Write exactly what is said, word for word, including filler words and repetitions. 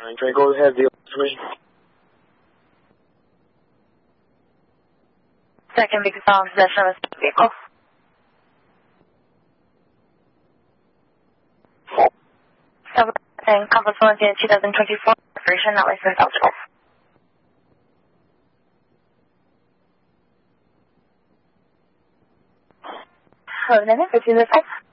nine three, go ahead, the information. Second vehicle found possession of a vehicle. Seven, Compass one, two thousand twenty-four, version not licensed eligible. Hello, Nana, proceed with five.